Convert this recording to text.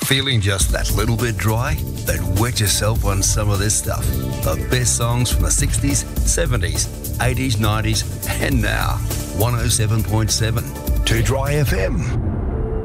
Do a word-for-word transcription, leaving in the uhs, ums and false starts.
Feeling just that little bit dry? Then wet yourself on some of this stuff. The best songs from the sixties, seventies, eighties, nineties and now. one oh seven point seven. Two Dry F M.